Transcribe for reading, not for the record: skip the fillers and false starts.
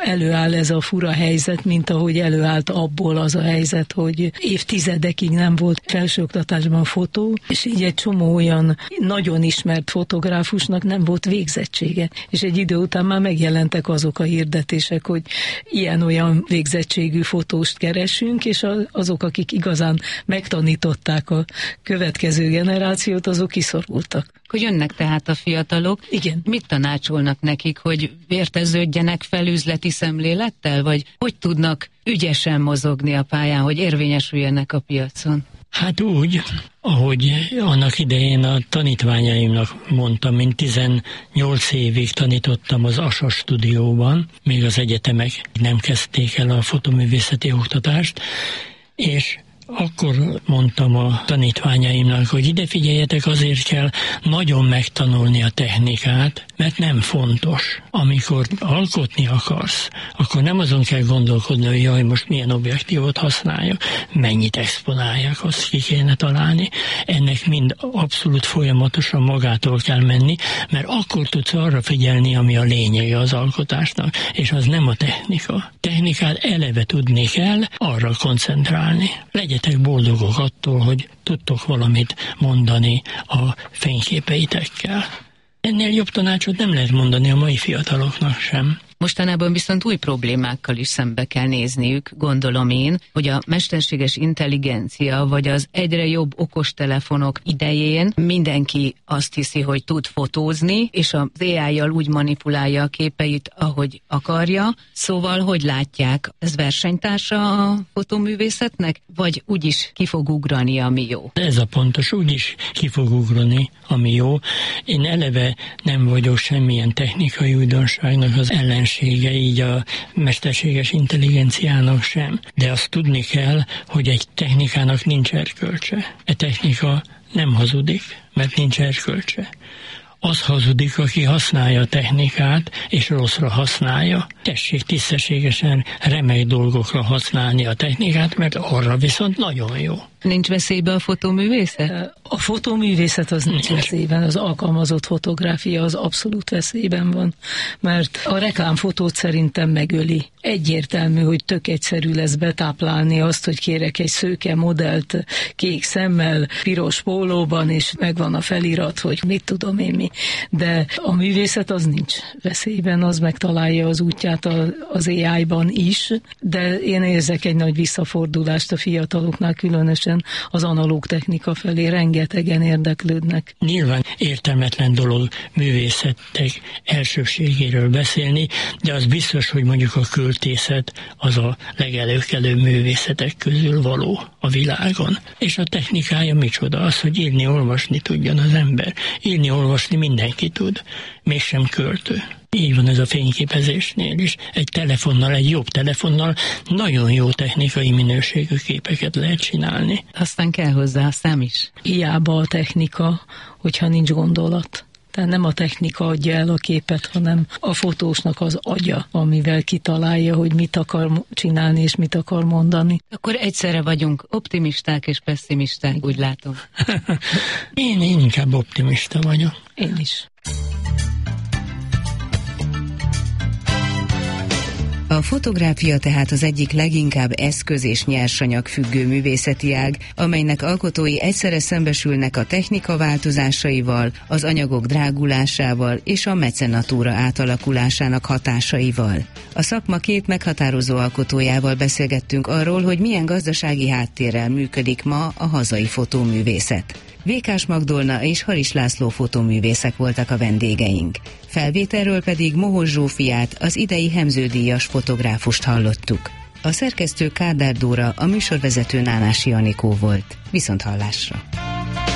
előáll ez a fura helyzet, mint ahogy előállt abból az a helyzet, hogy évtizedekig nem volt felsőoktatásban fotó, és így egy csomó olyan nagyon ismert fotográfusnak nem volt végzettsége. És egy idő után már megjelentek azok a hirdetések, hogy ilyen-olyan végzettségű fotóst keresünk, és azok, akik igazán megtanították a következő generációt, azok kiszorultak. Hogy jönnek tehát a fiatalok. Igen. Mit tanácsolnak nekik, hogy vérteződjenek fel üzleti szemlélettel, vagy hogy tudnak ügyesen mozogni a pályán, hogy érvényesüljenek a piacon? Hát úgy, ahogy annak idején a tanítványaimnak mondtam, én 18 évig tanítottam az ASA stúdióban, még az egyetemek nem kezdték el a fotoművészeti oktatást, és akkor mondtam a tanítványaimnak, hogy ide figyeljetek, azért kell nagyon megtanulni a technikát, mert nem fontos. Amikor alkotni akarsz, akkor nem azon kell gondolkodni, hogy jaj, most milyen objektívot használjak, mennyit exponáljak, azt ki kéne találni. Ennek mind abszolút folyamatosan magától kell menni, mert akkor tudsz arra figyelni, ami a lényege az alkotásnak, és az nem a technika. Technikát eleve tudni kell, arra koncentrálni. Legyetek boldogok attól, hogy tudtok valamit mondani a fényképeitekkel. Ennél jobb tanácsot nem lehet mondani a mai fiataloknak sem. Mostanában viszont új problémákkal is szembe kell nézniük, gondolom én, hogy a mesterséges intelligencia vagy az egyre jobb okostelefonok idején mindenki azt hiszi, hogy tud fotózni, és az AI-jal úgy manipulálja a képeit, ahogy akarja. Szóval, hogy látják, ez versenytársa a fotóművészetnek, vagy úgyis ki fog ugrani, ami jó? Ez a pontos, úgyis ki fog ugrani, ami jó. Én eleve nem vagyok semmilyen technikai újdonságnak az ellensége, így a mesterséges intelligenciának sem. De azt tudni kell, hogy egy technikának nincs erkölcse. E technika nem hazudik, mert nincs erkölcse. Az hazudik, aki használja a technikát, és rosszra használja. Tessék tisztességesen remek dolgokra használni a technikát, mert arra viszont nagyon jó. Nincs veszélyben a fotóművészet? A fotóművészet az nincs veszélyben, az alkalmazott fotográfia az abszolút veszélyben van, mert a reklámfotót szerintem megöli. Egyértelmű, hogy tök egyszerű lesz betáplálni azt, hogy kérek egy szőke modellt kék szemmel, piros pólóban, és megvan a felirat, hogy mit tudom én mi. De a művészet az nincs veszélyben, az megtalálja az útját az AI-ban is, de én érzek egy nagy visszafordulást a fiataloknál, különösen az analóg technika felé rengetegen érdeklődnek. Nyilván értelmetlen dolog művészetek elsőségéről beszélni, de az biztos, hogy mondjuk a költészet az a legelőkelőbb művészetek közül való a világon. És a technikája micsoda? Az, hogy írni, olvasni tudjon az ember. Írni, olvasni mindenki tud, mégsem költő. Így van ez a fényképezésnél is. Egy telefonnal, egy jobb telefonnal nagyon jó technikai minőségű képeket lehet csinálni. Aztán kell hozzá a szám is. Hiába a technika, hogyha nincs gondolat. Tehát nem a technika adja el a képet, hanem a fotósnak az agya, amivel kitalálja, hogy mit akar csinálni és mit akar mondani. Akkor egyszerre vagyunk optimisták és pessimisták, úgy látom. Én inkább optimista vagyok. Én is. A fotográfia tehát az egyik leginkább eszköz és nyersanyag függő művészeti ág, amelynek alkotói egyszerre szembesülnek a technika változásaival, az anyagok drágulásával és a mecenatúra átalakulásának hatásaival. A szakma két meghatározó alkotójával beszélgettünk arról, hogy milyen gazdasági háttérrel működik ma a hazai fotóművészet. Vékás Magdolna és Haris László fotóművészek voltak a vendégeink. Felvételről pedig Mohos Zsófiát, az idei Hemző-díjas fotográfust hallottuk. A szerkesztő Kádár Dóra, a műsorvezető Nánási Anikó volt. Viszonthallásra!